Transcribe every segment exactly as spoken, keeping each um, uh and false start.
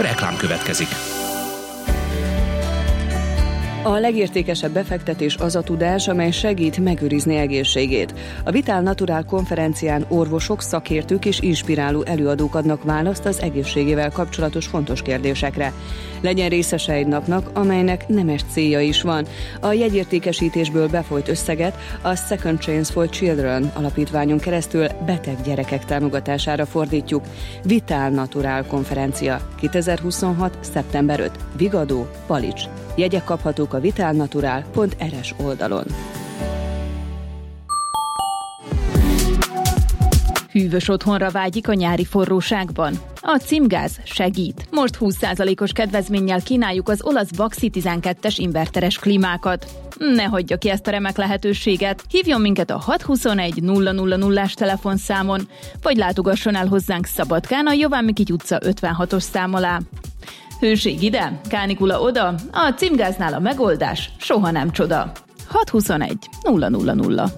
reklám következik. A legértékesebb befektetés az a tudás, amely segít megőrizni egészségét. A Vital Natural konferencián orvosok, szakértők és inspiráló előadók adnak választ az egészségével kapcsolatos fontos kérdésekre. Legyen részese egy napnak, amelynek nemes célja is van. A jegyértékesítésből befolyt összeget a Second Chance for Children alapítványon keresztül beteg gyerekek támogatására fordítjuk. Vital Natural konferencia kétezer-huszonhat. szeptember ötödike. Vigadó, Palics. Jegyek kaphatók a vitalnatural pont er es oldalon. Hűvös otthonra vágyik a nyári forróságban? A Cimgáz segít. Most húsz százalékos kedvezménnyel kínáljuk az olasz Baxi tizenkettes inverteres klímákat. Ne hagyja ki ezt a remek lehetőséget. Hívjon minket a hat huszonegy nulla nulla nullás telefonszámon, vagy látogasson el hozzánk Szabadkán a Jován Mikity utca ötvenhatos szám alá. Hőség ide, kánikula oda, a Cimgáznál a megoldás soha nem csoda. hat huszonegy nulla nulla nulla.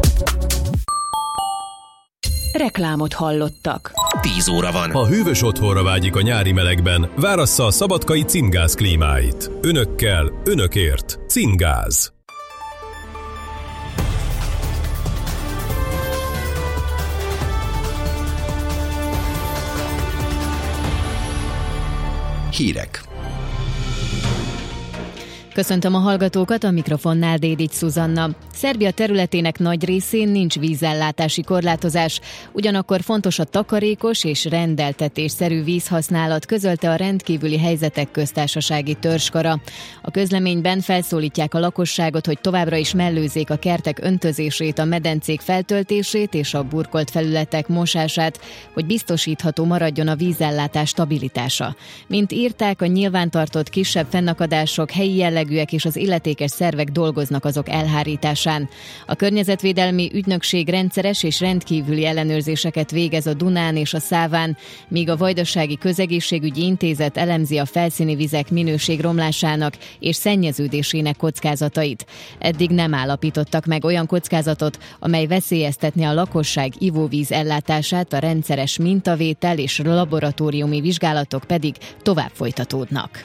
Reklámot hallottak. tíz óra van. Ha hűvös otthonra vágyik a nyári melegben, várassza a szabadkai Cimgáz klímáit. Önökkel, önökért. Cimgáz. Hírek. Köszöntöm a hallgatókat, a mikrofonnál Dédics Szuzanna. Szerbia területének nagy részén nincs vízellátási korlátozás, ugyanakkor fontos a takarékos és rendeltetésszerű vízhasználat, közölte a rendkívüli helyzetek köztársasági törzskara. A közleményben felszólítják a lakosságot, hogy továbbra is mellőzzék a kertek öntözését, a medencék feltöltését és a burkolt felületek mosását, hogy biztosítható maradjon a vízellátás stabilitása. Mint írták, a nyilvántartott kisebb fennakadások helyi jellegűek és az illetékes szervek dolgoznak azok elhárításán. A környezetvédelmi ügynökség rendszeres és rendkívüli ellenőrzéseket végez a Dunán és a Száván, míg a Vajdasági Közegészségügyi Intézet elemzi a felszíni vizek minőségromlásának és szennyeződésének kockázatait. Eddig nem állapítottak meg olyan kockázatot, amely veszélyeztetné a lakosság ivóvíz ellátását, a rendszeres mintavétel és laboratóriumi vizsgálatok pedig tovább folytatódnak.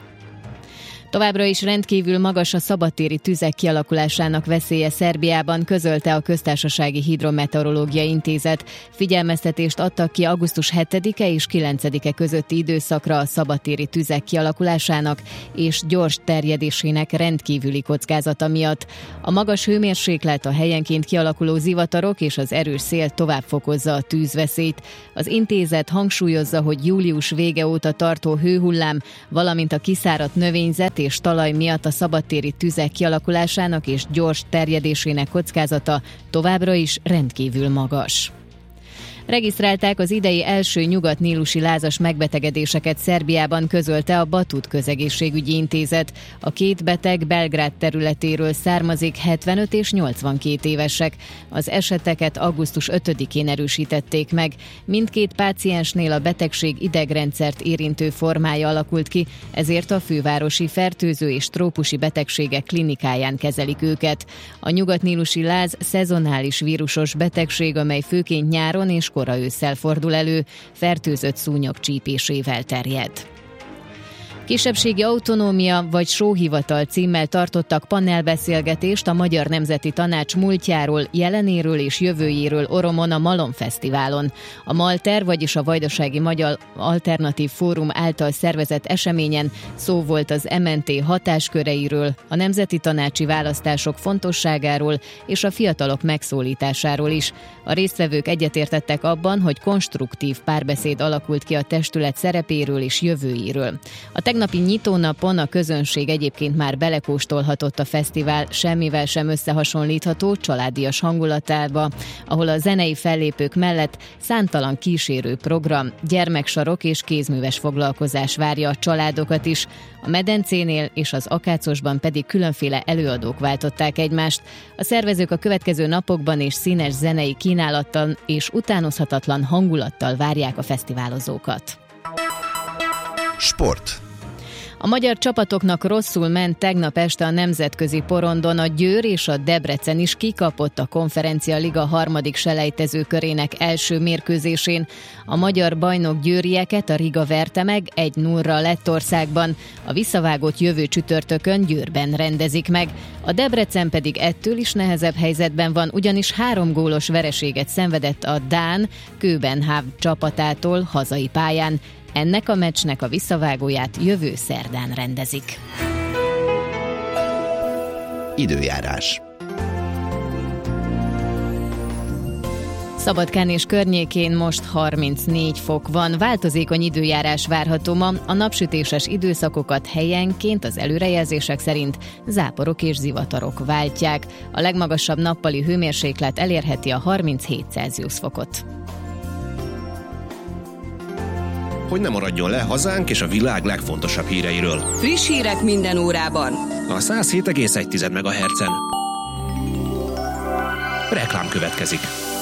Továbbra is rendkívül magas a szabadtéri tüzek kialakulásának veszélye Szerbiában, közölte a Köztársasági Hidrometeorológiai Intézet. Figyelmeztetést adtak ki augusztus hetedike és kilencedike közötti időszakra a szabadtéri tüzek kialakulásának és gyors terjedésének rendkívüli kockázata miatt. A magas hőmérséklet, a helyenként kialakuló zivatarok és az erős szél tovább fokozza a tűzveszélyt. Az intézet hangsúlyozza, hogy július vége óta tartó hőhullám, valamint a kiszáradt növényzet és talaj miatt a szabadtéri tüzek kialakulásának és gyors terjedésének kockázata továbbra is rendkívül magas. Regisztrálták az idei első nyugat-nílusi lázas megbetegedéseket Szerbiában, közölte a Batut Közegészségügyi Intézet. A két beteg Belgrád területéről származik, hetvenöt és nyolcvankét évesek. Az eseteket augusztus ötödikén erősítették meg. Mindkét páciensnél a betegség idegrendszert érintő formája alakult ki, ezért a fővárosi fertőző és trópusi betegségek klinikáján kezelik őket. A nyugat-nílusi láz szezonális vírusos betegség, amely főként nyáron és kora ősszel fordul elő, fertőzött szúnyog csípésével terjed. Kisebbségi autonómia vagy sóhivatal címmel tartottak panelbeszélgetést a Magyar Nemzeti Tanács múltjáról, jelenéről és jövőjéről Oromon a Malom Fesztiválon. A Malter, vagyis a Vajdasági Magyar Alternatív Fórum által szervezett eseményen szó volt az em en té hatásköreiről, a nemzeti tanácsi választások fontosságáról és a fiatalok megszólításáról is. A résztvevők egyetértettek abban, hogy konstruktív párbeszéd alakult ki a testület szerepéről és jövőjéről. A tegnapi nyitónapon a közönség egyébként már belekóstolhatott a fesztivál semmivel sem összehasonlítható családias hangulatába, ahol a zenei fellépők mellett számtalan kísérő program, gyermeksarok és kézműves foglalkozás várja a családokat is. A medencénél és az Akácosban pedig különféle előadók váltották egymást. A szervezők a következő napokban és színes zenei kínálattal és utánozhatatlan hangulattal várják a fesztiválozókat. Sport. A magyar csapatoknak rosszul ment tegnap este a nemzetközi porondon, a Győr és a Debrecen is kikapott a Konferencia Liga harmadik selejtező körének első mérkőzésén. A magyar bajnok győrieket a Riga verte meg egy nullra Lettországban, a visszavágót jövő csütörtökön Győrben rendezik meg. A Debrecen pedig ettől is nehezebb helyzetben van, ugyanis három gólos vereséget szenvedett a dán Köbenhavn csapatától hazai pályán. Ennek a meccsnek a visszavágóját jövő szerdán rendezik. Időjárás. Szabadkán és környékén most harmincnégy fok van, változékony időjárás várható ma, a napsütéses időszakokat helyenként az előrejelzések szerint záporok és zivatarok váltják. A legmagasabb nappali hőmérséklet elérheti a harminchét Celsius fokot. Hogy ne maradjon le hazánk és a világ legfontosabb híreiről. Friss hírek minden órában. A száz hét egész egy megahertzen. Reklám következik.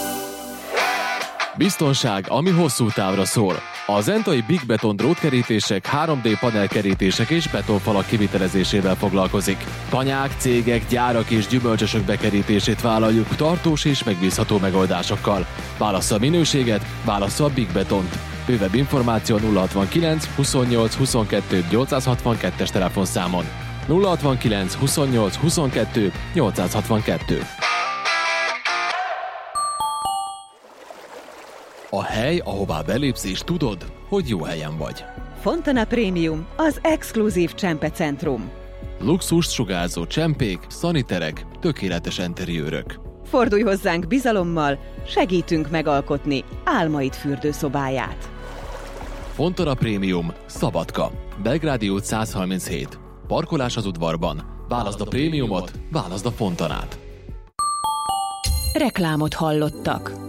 Biztonság, ami hosszú távra szól. A zentai Big Beton drótkerítések, három dé panelkerítések és betonfalak kivitelezésével foglalkozik. Tanyák, cégek, gyárak és gyümölcsösök bekerítését vállaljuk tartós és megbízható megoldásokkal. Válassza a minőséget, válassza a Big Betont. Bővebb információ nulla hatvankilenc huszonnyolc huszonkettő nyolcszázhatvankettes telefonszámon. nulla hatvankilenc huszonnyolc huszonkettő nyolcszázhatvankettő. A hely, ahová belépsz és tudod, hogy jó helyen vagy. Fontana Premium, az exkluzív csempecentrum. Luxust sugárzó csempék, szaniterek, tökéletes enteriőrök. Fordulj hozzánk bizalommal, segítünk megalkotni álmaid fürdőszobáját. Fontana Premium, Szabadka, Belgrádi út száz harminchét. Parkolás az udvarban. Válaszd a prémiumot, válaszd a Fontanát. Reklámot hallottak.